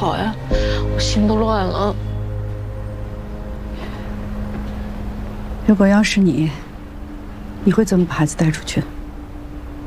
好呀？我心都乱了。 如果要是你，你会怎么把孩子带出去？